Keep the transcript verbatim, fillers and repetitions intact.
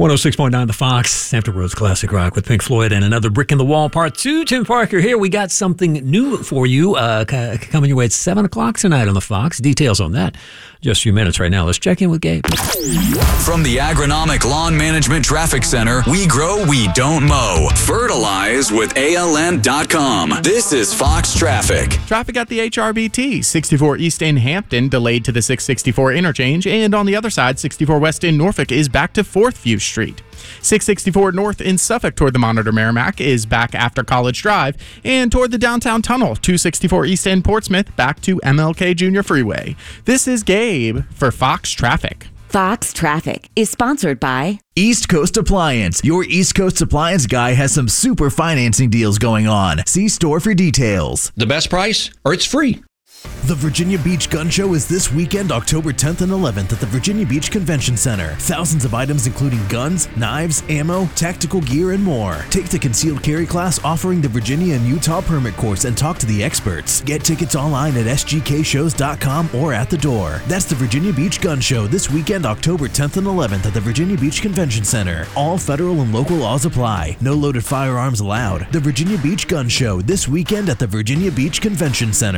one oh six point nine The Fox, Hampton Roads Classic Rock with Pink Floyd and another Brick in the Wall Part two. Tim Parker here. We got something new for you uh, c- coming your way at seven o'clock tonight on The Fox. Details on that just a few minutes right now. Let's check in with Gabe. From the Agronomic Lawn Management Traffic Center, we grow, we don't mow. Fertilize with A L N dot com. This is Fox Traffic. Traffic at the H R B T, sixty-four East in Hampton, delayed to the six sixty-four interchange, and on the other side, sixty-four West in Norfolk is back to fourth View Street. six sixty-four North in Suffolk toward the Monitor Merrimack is back after College Drive, and toward the downtown tunnel, two sixty-four East in Portsmouth back to M L K Junior Freeway. This is Gabe for Fox Traffic. Fox Traffic is sponsored by East Coast Appliance. Your East Coast Appliance guy has some super financing deals going on. See store for details. The best price, or it's free. The Virginia Beach Gun Show is this weekend, October tenth and eleventh at the Virginia Beach Convention Center. Thousands of items including guns, knives, ammo, tactical gear, and more. Take the concealed carry class offering the Virginia and Utah permit course and talk to the experts. Get tickets online at S G K shows dot com or at the door. That's the Virginia Beach Gun Show this weekend, October tenth and eleventh at the Virginia Beach Convention Center. All federal and local laws apply. No loaded firearms allowed. The Virginia Beach Gun Show this weekend at the Virginia Beach Convention Center.